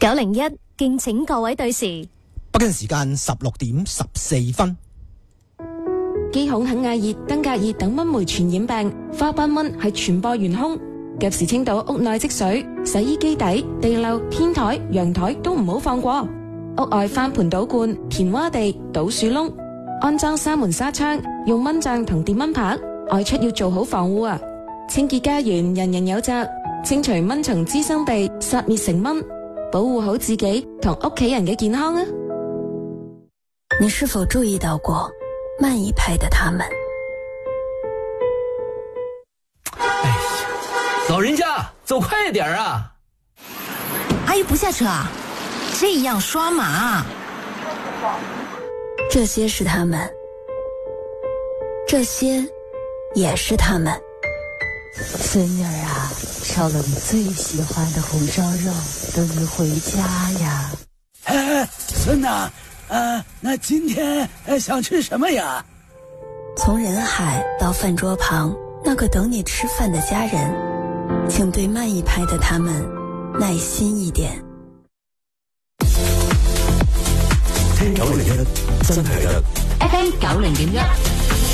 901，敬請各位對時。 北京時間16:14。 肌孔肯亞熱、登革熱等蚊媒傳染病，花斑蚊係傳播元兇。及時清倒屋內積水，洗衣機底、地漏、天台、陽台都唔好放過。屋外翻盆倒罐、填窪地、倒樹窿，安裝紗門紗窗，用蚊帳同電蚊拍。外出要做好防護啊！清潔家園，人人有責。清除蚊蟲滋生地，殺滅成蚊，保護好自己同屋企人嘅健康啊！ 你是否注意到過慢一拍的他們？ 哎呀，老人家走快點啊！ 阿姨不下車啊？這樣刷馬。 這些是他們，這些也是他們。 孫女兒啊，燒了你最喜歡的紅燒肉，等你回家呀。 孫吶，那今天想吃什麼呀？ 從人海到飯桌旁，那個等你吃飯的家人，請對慢一拍的他們耐心一點。 聽901真係得 FM 90.1